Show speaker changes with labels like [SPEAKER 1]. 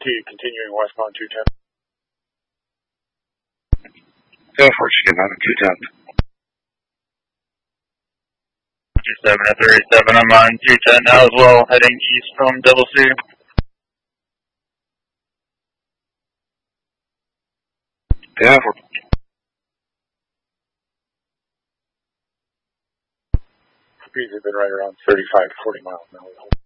[SPEAKER 1] continuing westbound 210.
[SPEAKER 2] Go for it, skip out of 210.
[SPEAKER 3] 27 at 37, I'm on 210 now as well, heading east from Double C.
[SPEAKER 2] Go for it.
[SPEAKER 1] Speeds have been right around 35 to 40 miles an hour.